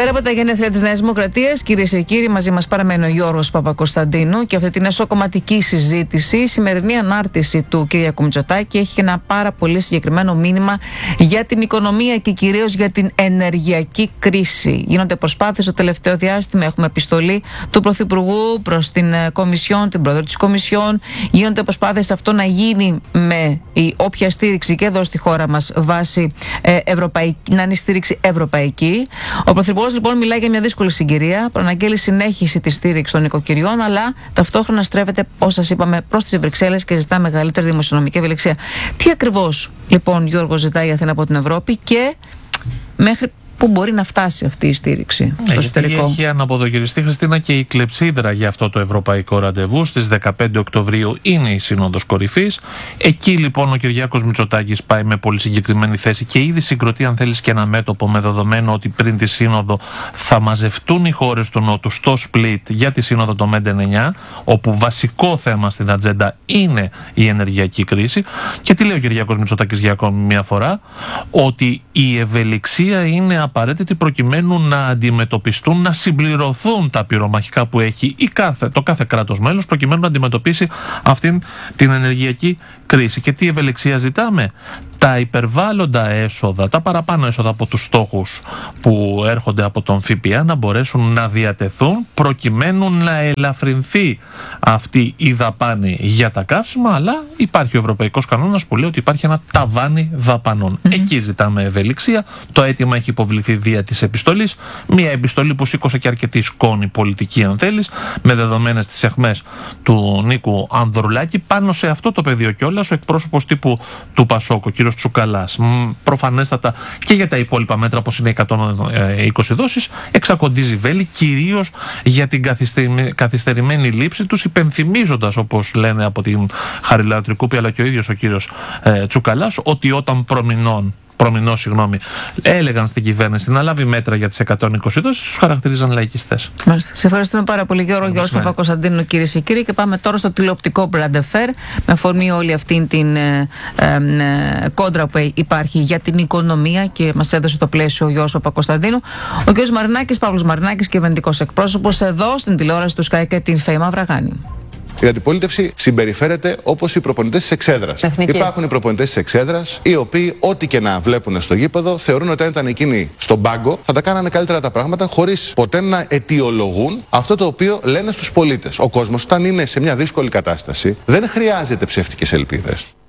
Πέρα από τα γενέθλια της Νέας Δημοκρατίας, κυρίες και κύριοι, μαζί μας παραμένει ο Γιώργος Παπακοσταντίνου και αυτή την εσωκομματική συζήτηση. Η σημερινή ανάρτηση του Κυριάκου Μητσοτάκη έχει ένα πάρα πολύ συγκεκριμένο μήνυμα για την οικονομία και κυρίως για την ενεργειακή κρίση. Γίνονται προσπάθειες το τελευταίο διάστημα. Έχουμε επιστολή του Πρωθυπουργού προς την Κομισιόν, την Πρόεδρο της Κομισιόν. Γίνονται προσπάθειες αυτό να γίνει με η όποια στήριξη και εδώ στη χώρα μας βάσει να είναι στήριξη ευρωπαϊκή. Ο Πρωθυπουργός λοιπόν μιλάει για μια δύσκολη συγκυρία, προαναγγέλει συνέχιση της στήριξης των νοικοκυριών, αλλά ταυτόχρονα στρέφεται, όπως σας είπαμε, προς τις Βρυξέλλες και ζητά μεγαλύτερη δημοσιονομική ευελιξία. Τι ακριβώς λοιπόν, Γιώργο, ζητάει η Αθήνα από την Ευρώπη και μέχρι πού μπορεί να φτάσει αυτή η στήριξη στο εσωτερικό? Έχει αναποδογυριστεί, Χριστίνα, και η κλεψίδρα για αυτό το ευρωπαϊκό ραντεβού. Στις 15 Οκτωβρίου είναι η Σύνοδος Κορυφής. Εκεί λοιπόν ο Κυριάκος Μητσοτάκης πάει με πολύ συγκεκριμένη θέση και ήδη συγκροτεί, αν θέλεις, και ένα μέτωπο, με δεδομένο ότι πριν τη Σύνοδο θα μαζευτούν οι χώρες του Νότου στο Σπλίτ για τη Σύνοδο το Μέντε 9, όπου βασικό θέμα στην ατζέντα είναι η ενεργειακή κρίση. Και τι λέει ο Κυριάκος Μητσοτάκης για ακόμη μια φορά? Ότι η ευελιξία είναι απαραίτητη προκειμένου να αντιμετωπιστούν, να συμπληρωθούν τα πυρομαχικά που έχει το κάθε κράτος μέλος προκειμένου να αντιμετωπίσει αυτήν την ενεργειακή κρίση. Και τι ευελιξία ζητάμε? Τα υπερβάλλοντα έσοδα, τα παραπάνω έσοδα από τους στόχους που έρχονται από τον ΦΠΑ να μπορέσουν να διατεθούν προκειμένου να ελαφρυνθεί αυτή η δαπάνη για τα καύσιμα, αλλά υπάρχει ο ευρωπαϊκός κανόνας που λέει ότι υπάρχει ένα ταβάνι δαπανών. Εκεί ζητάμε ευελιξία. Το αίτημα έχει υποβληθεί δια της επιστολής. Μια επιστολή που σήκωσε και αρκετή σκόνη πολιτική, αν θέλεις, με δεδομένες τις αιχμές του Νίκου Ανδρουλάκη. Πάνω σε αυτό το πεδίο κιόλας ο εκπρόσωπος τύπου του Πασόκ, ο κύριος Τσουκαλάς, προφανέστατα και για τα υπόλοιπα μέτρα όπως είναι οι 120 δόσεις, εξακοντίζει βέλη κυρίως για την καθυστερημένη λήψη τους, υπενθυμίζοντας, όπως λένε από την Χαριλάου Τρικούπη αλλά και ο ίδιος ο κύριος Τσουκαλάς, ότι όταν έλεγαν στην κυβέρνηση να λάβει μέτρα για τις 120 δόσεις, τους χαρακτηρίζαν λαϊκιστές. Μάλιστα. Σε ευχαριστούμε πάρα πολύ, Γιώργο. Γιώργος Παπακοσταντίνου, κυρίες και κύριοι. Και πάμε τώρα στο τηλεοπτικό Μπραντεφέρ, με αφορμή όλη αυτή την κόντρα που υπάρχει για την οικονομία και μας έδωσε το πλαίσιο ο Γιώργος Παπακοσταντίνου. Ο κ. Μαρινάκης, Παύλος Μαρινάκης, κυβερνητικός εκπρόσωπος, εδώ στην τηλεόραση του ΣΚΑΙ και την ΦΕΙ Μαυραγάνη. Η αντιπολίτευση συμπεριφέρεται όπως οι προπονητές της εξέδρας. Υπάρχουν οι προπονητές της εξέδρας, οι οποίοι, ό,τι και να βλέπουν στο γήπεδο, θεωρούν ότι αν ήταν εκείνοι στον πάγκο, θα τα κάνανε καλύτερα τα πράγματα, χωρίς ποτέ να αιτιολογούν αυτό το οποίο λένε στους πολίτες. Ο κόσμος, όταν είναι σε μια δύσκολη κατάσταση, δεν χρειάζεται ψεύτικες ελπίδες.